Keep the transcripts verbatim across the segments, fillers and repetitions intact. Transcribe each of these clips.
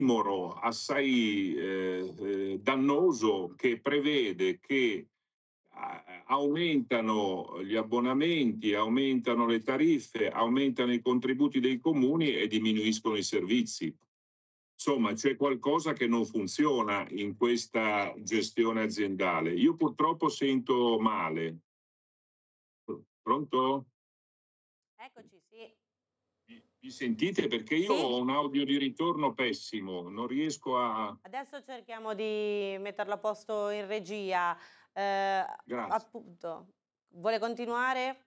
ossimoro assai eh, eh, dannoso che prevede che a- aumentano gli abbonamenti, aumentano le tariffe, aumentano i contributi dei comuni e diminuiscono i servizi. Insomma, c'è qualcosa che non funziona in questa gestione aziendale. Io purtroppo sento male. Pronto? Eccoci, sì. Mi mi sentite? Perché io Sì, ho un audio di ritorno pessimo, non riesco a... adesso cerchiamo di metterlo a posto in regia. Ehm, Grazie. appunto, vuole continuare?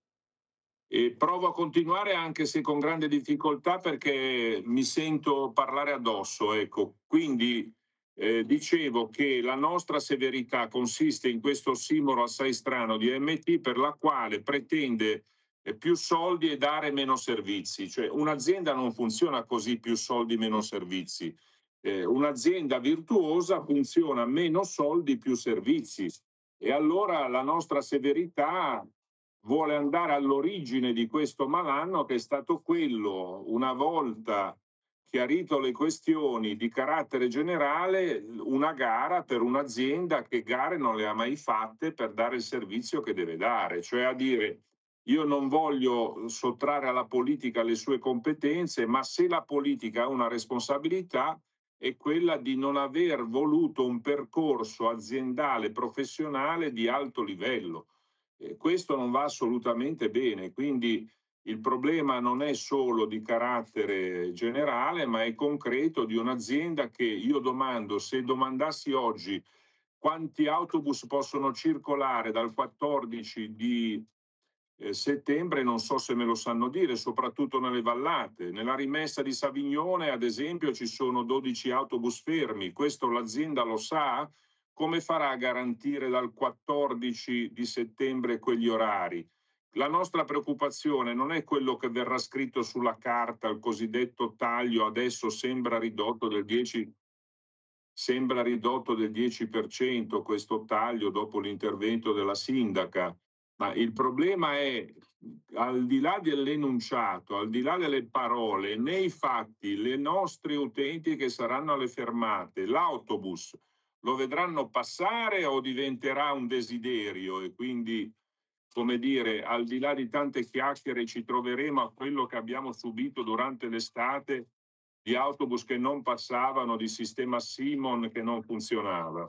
E provo a continuare anche se con grande difficoltà perché mi sento parlare addosso, ecco. Quindi eh, dicevo che la nostra severità consiste in questo ossimoro assai strano di A M T per la quale pretende eh, più soldi e dare meno servizi. Cioè un'azienda non funziona così, più soldi, meno servizi. Eh, un'azienda virtuosa funziona meno soldi, più servizi. E allora la nostra severità vuole andare all'origine di questo malanno che è stato quello, una volta chiarito le questioni di carattere generale, una gara per un'azienda che gare non le ha mai fatte per dare il servizio che deve dare, cioè a dire io non voglio sottrarre alla politica le sue competenze, ma se la politica ha una responsabilità è quella di non aver voluto un percorso aziendale professionale di alto livello. Eh, questo non va assolutamente bene, quindi il problema non è solo di carattere generale, ma è concreto di un'azienda che io domando, se domandassi oggi quanti autobus possono circolare dal quattordici di eh, settembre, non so se me lo sanno dire, soprattutto nelle vallate. Nella rimessa di Savignone, ad esempio, ci sono dodici autobus fermi. Questo l'azienda lo sa? Come farà a garantire dal quattordici di settembre quegli orari? La nostra preoccupazione non è quello che verrà scritto sulla carta, il cosiddetto taglio adesso sembra ridotto del dieci, sembra ridotto del dieci per cento questo taglio dopo l'intervento della sindaca, ma il problema è, al di là dell'enunciato, al di là delle parole, nei fatti, le nostre utenti che saranno alle fermate, l'autobus, lo vedranno passare o diventerà un desiderio e quindi, come dire, al di là di tante chiacchiere ci troveremo a quello che abbiamo subito durante l'estate di autobus che non passavano, di sistema Simon che non funzionava.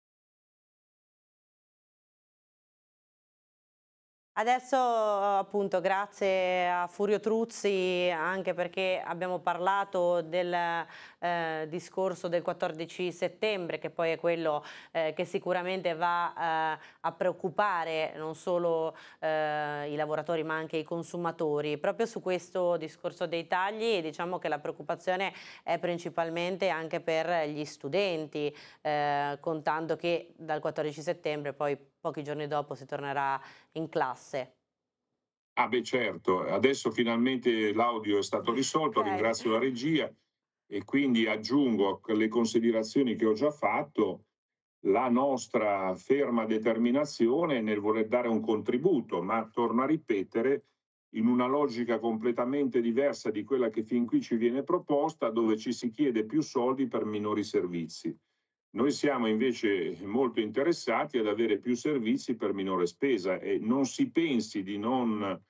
Adesso appunto grazie a Furio Truzzi, anche perché abbiamo parlato del eh, discorso del quattordici settembre, che poi è quello eh, che sicuramente va eh, a preoccupare non solo eh, i lavoratori ma anche i consumatori. Proprio su questo discorso dei tagli diciamo che la preoccupazione è principalmente anche per gli studenti, eh, contando che dal quattordici settembre poi pochi giorni dopo si tornerà in classe. Ah beh certo, adesso finalmente l'audio è stato risolto, Okay. ringrazio la regia e quindi aggiungo alle considerazioni che ho già fatto la nostra ferma determinazione nel voler dare un contributo, ma torno a ripetere, in una logica completamente diversa di quella che fin qui ci viene proposta, dove ci si chiede più soldi per minori servizi. Noi siamo invece molto interessati ad avere più servizi per minore spesa e non si pensi di non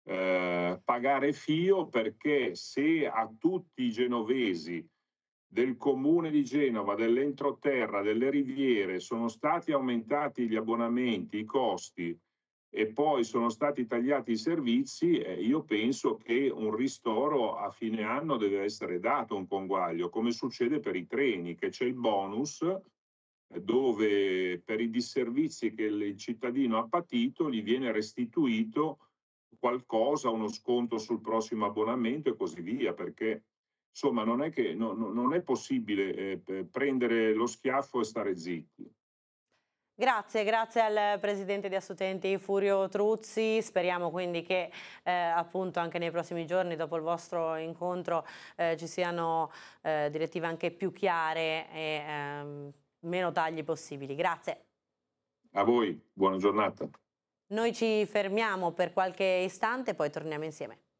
eh, pagare fio perché se a tutti i genovesi del comune di Genova, dell'entroterra, delle riviere sono stati aumentati gli abbonamenti, i costi e poi sono stati tagliati i servizi, eh, io penso che un ristoro a fine anno deve essere dato, un conguaglio, come succede per i treni, che c'è il bonus eh, dove per i disservizi che il cittadino ha patito gli viene restituito qualcosa, uno sconto sul prossimo abbonamento e così via, perché insomma non è che no, no, non è possibile eh, prendere lo schiaffo e stare zitti. Grazie, grazie al presidente di Assutenti Furio Truzzi. Speriamo quindi che eh, appunto anche nei prossimi giorni, dopo il vostro incontro, eh, ci siano eh, direttive anche più chiare e ehm, meno tagli possibili. Grazie. A voi, buona giornata. Noi ci fermiamo per qualche istante, poi torniamo insieme.